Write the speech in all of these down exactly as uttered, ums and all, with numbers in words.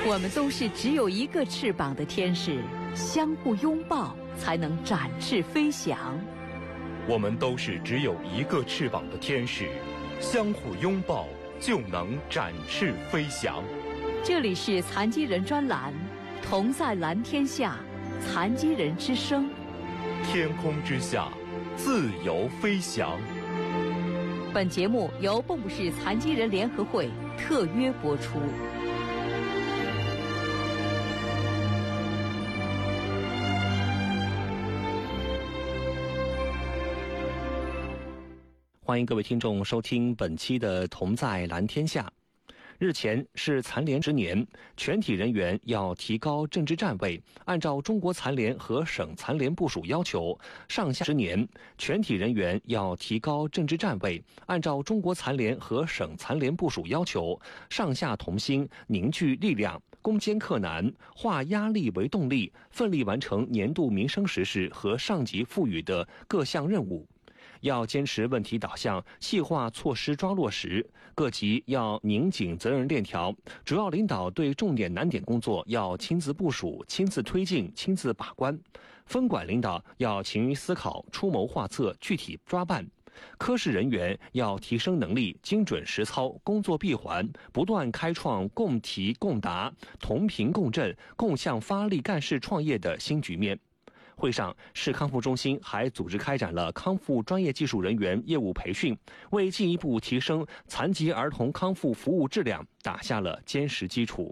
我们都是只有一个翅膀的天使，相互拥抱才能展翅飞翔。 我们都是只有一个翅膀的天使，相互拥抱就能展翅飞翔。 这里是残疾人专栏，同在蓝天下，残疾人之声。 天空之下，自由飞翔。 本节目由蚌埠市残疾人联合会特约播出。 欢迎各位听众收听本期的《同在蓝天下》。日前是残联之年，全体人员要提高政治站位，按照中国残联和省残联部署要求，上下之年，全体人员要提高政治站位，按照中国残联和省残联部署要求，上下同心，凝聚力量，攻坚克难，化压力为动力，奋力完成年度民生实事和上级赋予的各项任务。要坚持问题导向，细化措施抓落实，各级要拧紧责任链条，主要领导对重点难点工作要亲自部署、亲自推进、亲自把关，分管领导要勤于思考、出谋划策、具体抓办，科室人员要提升能力，精准实操，工作闭环，不断开创共提共答、同频共振、共向发力干事创业的新局面。会上，市康复中心还组织开展了康复专业技术人员业务培训，为进一步提升残疾儿童康复服务质量打下了坚实基础。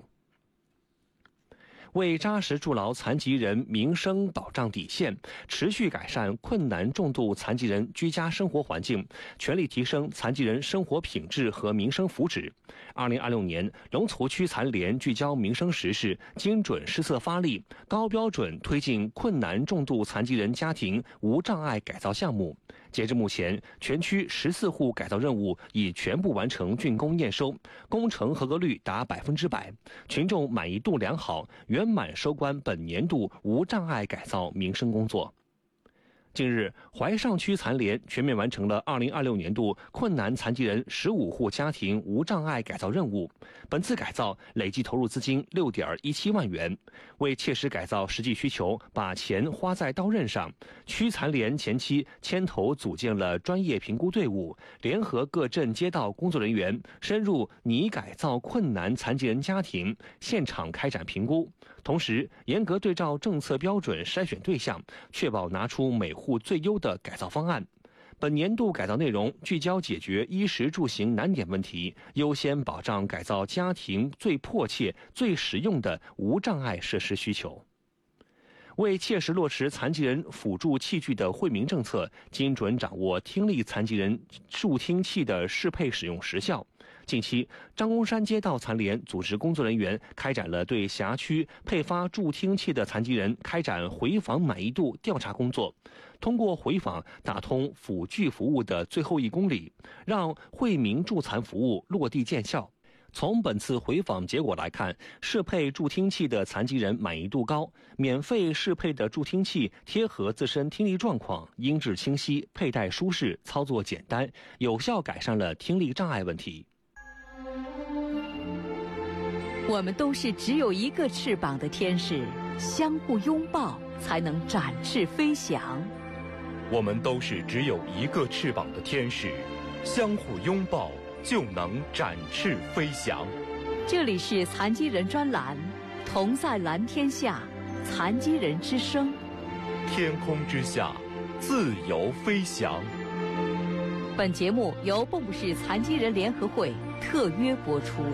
为扎实筑牢残疾人民生保障底线，持续改善困难重度残疾人居家生活环境，全力提升残疾人生活品质和民生福祉。二零二六年，龙图区残联聚焦民生实事，精准施策发力，高标准推进困难重度残疾人家庭无障碍改造项目。截至目前，全区十四户改造任务已全部完成竣工验收，工程合格率达百分之百，群众满意度良好，圆满收官本年度无障碍改造民生工作。近日，淮上区残联全面完成了二零二六年度困难残疾人十五户家庭无障碍改造任务。本次改造累计投入资金六点一七万元，为切实改造实际需求，把钱花在刀刃上。区残联前期牵头组建了专业评估队伍，联合各镇街道工作人员，深入拟改造困难残疾人家庭，现场开展评估，同时严格对照政策标准筛选对象，确保拿出每户户最优的改造方案。本年度改造内容聚焦解决衣食住行难点问题，优先保障改造家庭最迫切、最实用的无障碍设施需求。为切实落实残疾人辅助器具的惠民政策，精准掌握听力残疾人助听器的适配使用时效。近期，张公山街道残联组织工作人员开展了对辖区配发助听器的残疾人开展回访满意度调查工作，通过回访打通辅具服务的最后一公里，让惠民助残服务落地见效。从本次回访结果来看，适配助听器的残疾人满意度高，免费适配的助听器贴合自身听力状况，音质清晰，佩戴舒适，操作简单，有效改善了听力障碍问题。 我们都是只有一个翅膀的天使，相互拥抱才能展翅飞翔。 我们都是只有一个翅膀的天使，相互拥抱就能展翅飞翔。 这里是残疾人专栏，同在蓝天下，残疾人之声。 天空之下，自由飞翔。 本节目由蚌埠市残疾人联合会特约播出。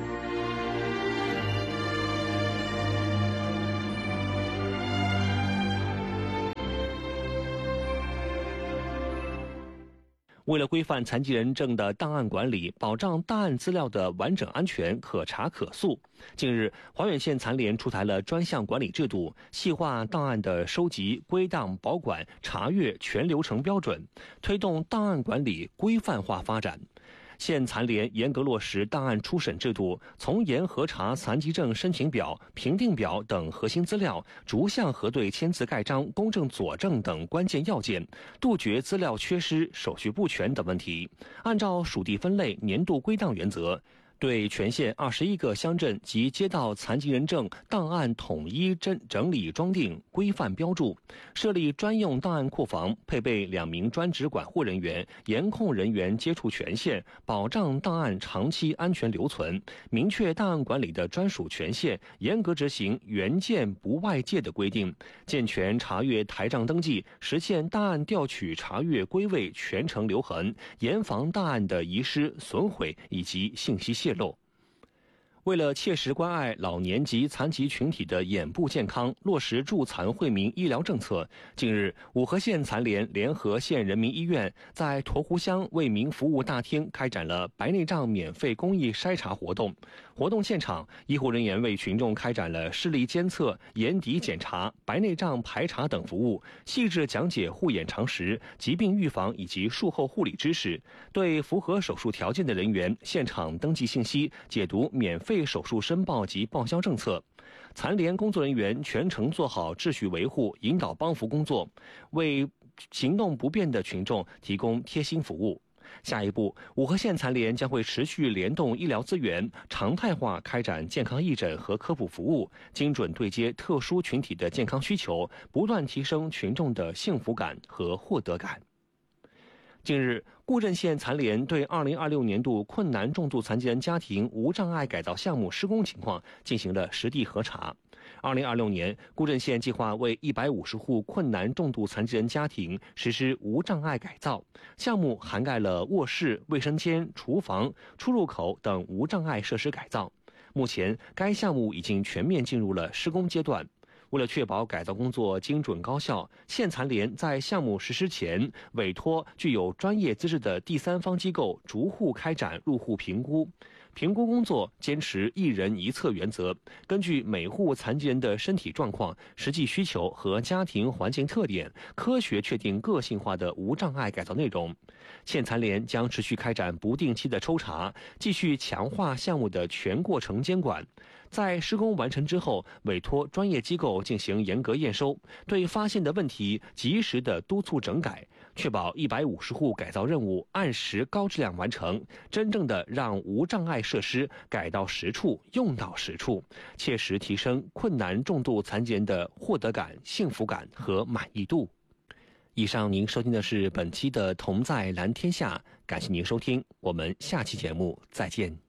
为了规范残疾人证的档案管理，保障档案资料的完整安全、可查可溯，近日，华远县残联出台了专项管理制度，细化档案的收集、归档、保管、查阅全流程标准，推动档案管理规范化发展。县残联严格落实档案初审制度，从严核查残疾证申请表、评定表等核心资料，逐项核对签字盖章、公证佐证等关键要件，杜绝资料缺失、手续不全等问题。按照属地分类、年度归档原则， 对全县二十一个乡镇及街道残疾人证档案统一整整理装订、规范标注，设立专用档案库房，配备两名专职管护人员、严控人员接触权限，保障档案长期安全留存，明确档案管理的专属权限，严格执行原件不外借的规定，健全查阅台账登记，实现档案调取、查阅、归位全程留痕，严防档案的遗失、损毁以及信息泄露。为了切实关爱老年及残疾群体的眼部健康，落实助残惠民医疗政策，近日，五河县残联联合县人民医院在沱湖乡为民服务大厅开展了白内障免费公益筛查活动。活动现场，医护人员为群众开展了视力监测、眼底检查、白内障排查等服务，细致讲解护眼常识、疾病预防以及术后护理知识，对符合手术条件的人员现场登记信息，解读免费手术申报及报销政策。残联工作人员全程做好秩序维护、引导帮扶工作，为行动不便的群众提供贴心服务。下一步，五河县残联将会持续联动医疗资源，常态化开展健康义诊和科普服务，精准对接特殊群体的健康需求，不断提升群众的幸福感和获得感。近日，固镇县残联对二零二六年度困难重度残疾人家庭无障碍改造项目施工情况进行了实地核查。二零二六年，固镇县计划为一百五十户困难重度残疾人家庭实施无障碍改造，项目涵盖了卧室、卫生间、厨房、出入口等无障碍设施改造。目前，该项目已经全面进入了施工阶段。为了确保改造工作精准高效，县残联在项目实施前委托具有专业资质的第三方机构逐户开展入户评估。评估工作坚持一人一策原则，根据每户残疾人的身体状况、实际需求和家庭环境特点，科学确定个性化的无障碍改造内容。县残联将持续开展不定期的抽查，继续强化项目的全过程监管。在施工完成之后，委托专业机构进行严格验收，对发现的问题及时的督促整改，确保一百五十户改造任务按时高质量完成，真正的让无障碍设施改到实处、用到实处，切实提升困难重度残疾人的获得感、幸福感和满意度。以上您收听的是本期的同在蓝天下，感谢您收听，我们下期节目再见。